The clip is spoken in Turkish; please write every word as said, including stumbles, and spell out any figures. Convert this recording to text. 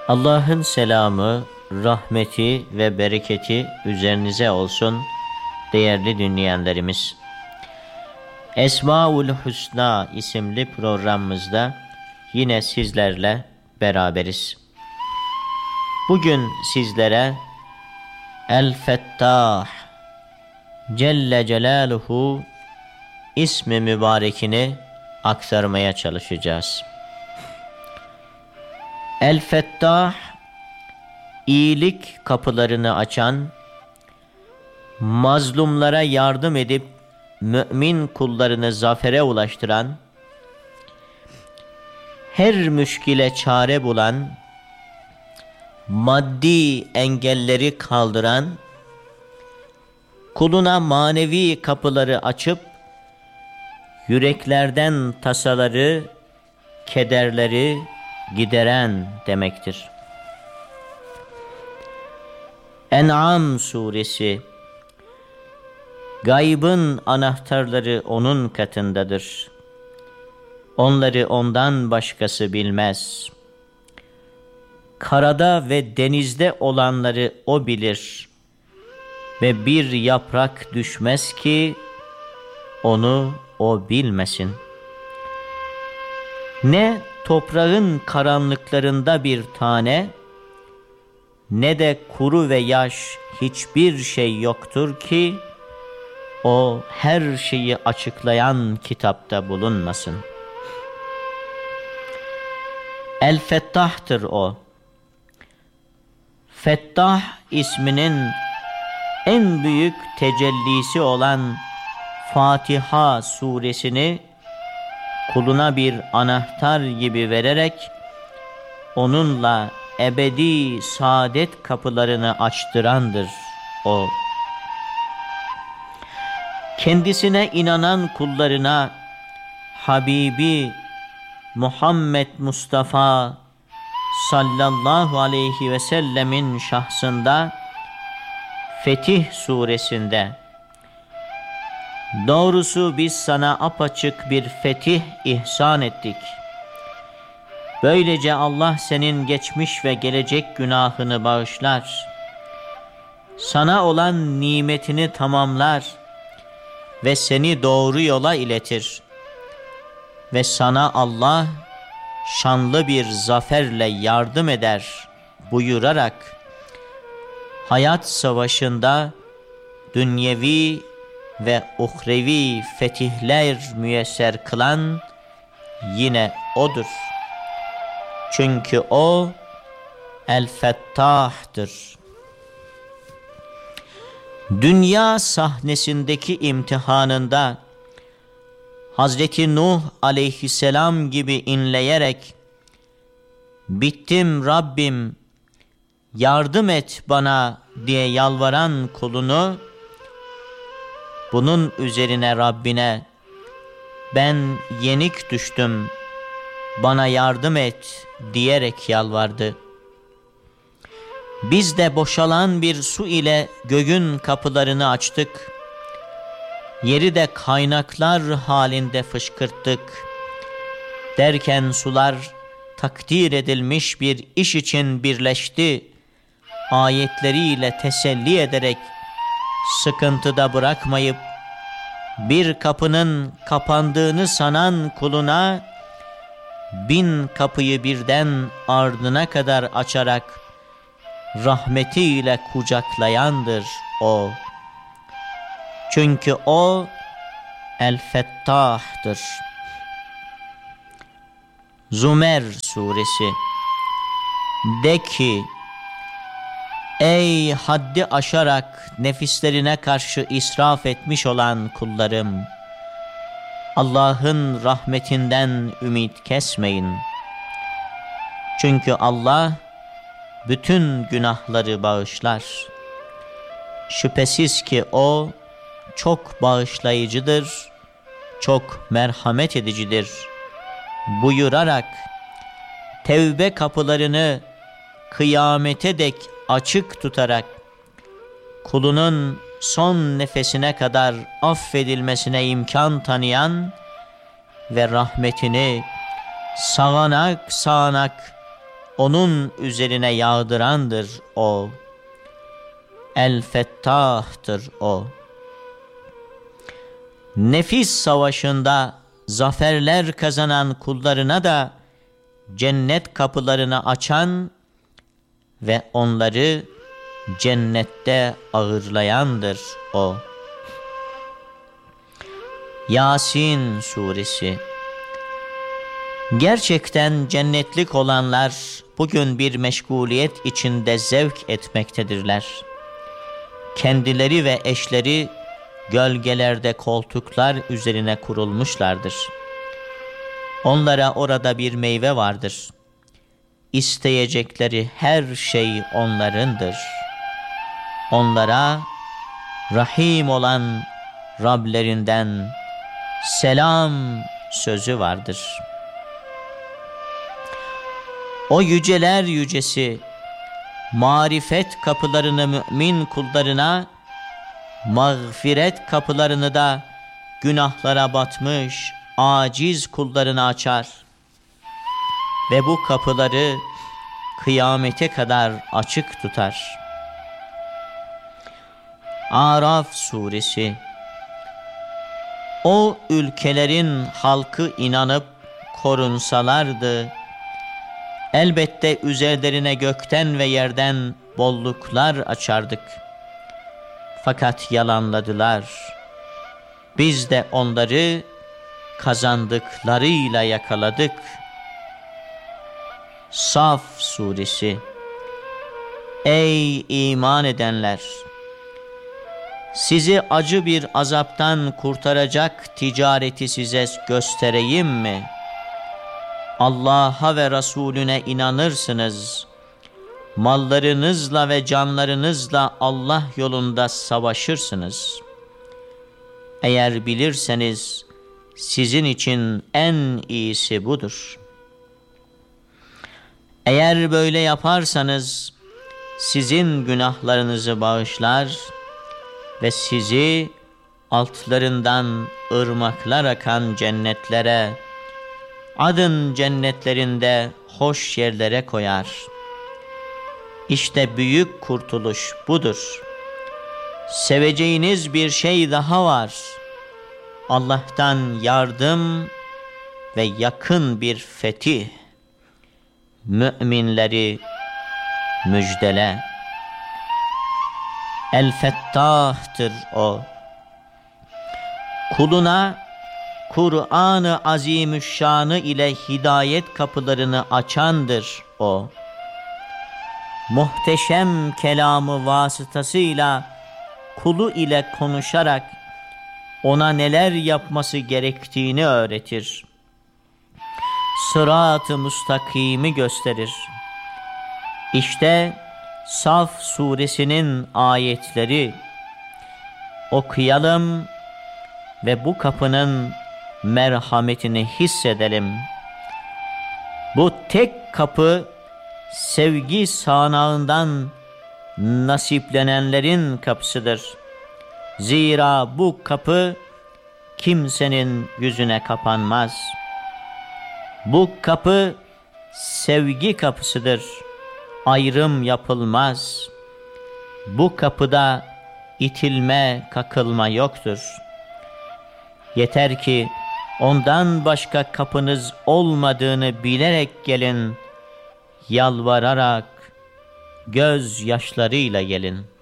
Allah'ın selamı, rahmeti ve bereketi üzerinize olsun değerli dinleyenlerimiz. Esmaül Hüsna isimli programımızda yine sizlerle beraberiz. Bugün sizlere El-Fettah Celle Celaluhu ismi mübarekini aktarmaya çalışacağız. El-Fettah, iyilik kapılarını açan, mazlumlara yardım edip mümin kullarını zafere ulaştıran, her müşkile çare bulan, maddi engelleri kaldıran, kuluna manevi kapıları açıp, yüreklerden tasaları, kederleri gideren demektir. En'am suresi, gaybın anahtarları onun katındadır. Onları ondan başkası bilmez. Karada ve denizde olanları o bilir. Ve bir yaprak düşmez ki onu o bilmesin. Ne toprağın karanlıklarında bir tane, ne de kuru ve yaş hiçbir şey yoktur ki o her şeyi açıklayan kitapta bulunmasın. El-Fettah'tır o. Fettah isminin en büyük tecellisi olan Fatiha suresini kuluna bir anahtar gibi vererek onunla ebedi saadet kapılarını açtırandır o. Kendisine inanan kullarına Habibi Muhammed Mustafa sallallahu aleyhi ve sellemin şahsında Fetih suresinde, doğrusu biz sana apaçık bir fetih ihsan ettik. Böylece Allah senin geçmiş ve gelecek günahını bağışlar. Sana olan nimetini tamamlar ve seni doğru yola iletir. Ve sana Allah şanlı bir zaferle yardım eder buyurarak, hayat savaşında dünyevi ve uhrevi fetihler müyesser kılan yine O'dur. Çünkü O El-Fettah'tır. Dünya sahnesindeki imtihanında Hazreti Nuh aleyhisselam gibi inleyerek, bittim Rabbim yardım et bana diye yalvaran kulunu, bunun üzerine Rabbine ben yenik düştüm, bana yardım et diyerek yalvardı. Biz de boşalan bir su ile göğün kapılarını açtık. Yeri de kaynaklar halinde fışkırttık. Derken sular takdir edilmiş bir iş için birleşti. Ayetleriyle teselli ederek sıkıntıda bırakmayıp, bir kapının kapandığını sanan kuluna bin kapıyı birden ardına kadar açarak rahmetiyle kucaklayandır O. Çünkü O El-Fettah'tır. Zümer suresi, de ki, ey haddi aşarak nefislerine karşı israf etmiş olan kullarım, Allah'ın rahmetinden ümit kesmeyin. Çünkü Allah bütün günahları bağışlar. Şüphesiz ki O çok bağışlayıcıdır, çok merhamet edicidir buyurarak, tevbe kapılarını kıyamete dek açık tutarak, kulunun son nefesine kadar affedilmesine imkan tanıyan ve rahmetini sağanak sağanak onun üzerine yağdırandır o. El-Fettah'tır o. Nefis savaşında zaferler kazanan kullarına da cennet kapılarını açan ve onları cennette ağırlayandır o. Yasin Suresi. Gerçekten cennetlik olanlar bugün bir meşguliyet içinde zevk etmektedirler. Kendileri ve eşleri gölgelerde koltuklar üzerine kurulmuşlardır. Onlara orada bir meyve vardır. İsteyecekleri her şey onlarındır. Onlara Rahim olan Rablerinden selam sözü vardır. O yüceler yücesi marifet kapılarını mümin kullarına, mağfiret kapılarını da günahlara batmış aciz kullarına açar ve bu kapıları kıyamete kadar açık tutar. Araf Suresi. O ülkelerin halkı inanıp korunsalardı, elbette üzerlerine gökten ve yerden bolluklar açardık. Fakat yalanladılar. Biz de onları kazandıklarıyla yakaladık. Saf Suresi. Ey iman edenler! Sizi acı bir azaptan kurtaracak ticareti size göstereyim mi? Allah'a ve Resulüne inanırsınız. Mallarınızla ve canlarınızla Allah yolunda savaşırsınız. Eğer bilirseniz sizin için en iyisi budur. Eğer böyle yaparsanız sizin günahlarınızı bağışlar ve sizi altlarından ırmaklar akan cennetlere, adın cennetlerinde hoş yerlere koyar. İşte büyük kurtuluş budur. Seveceğiniz bir şey daha var. Allah'tan yardım ve yakın bir fetih. Müminleri müjdele. El-Fettah'tır o. Kuluna Kur'an-ı Azimüşşan'ı ile hidayet kapılarını açandır o. Muhteşem kelamı vasıtasıyla kulu ile konuşarak ona neler yapması gerektiğini öğretir. Sırat-ı müstakimi gösterir. İşte Saf suresinin ayetleri. Okuyalım ve bu kapının merhametini hissedelim. Bu tek kapı sevgi sağanağından nasiplenenlerin kapısıdır. Zira bu kapı kimsenin yüzüne kapanmaz. Bu kapı sevgi kapısıdır. Ayrım yapılmaz. Bu kapıda itilme, kakılma yoktur. Yeter ki ondan başka kapınız olmadığını bilerek gelin, yalvararak, göz yaşlarıyla gelin.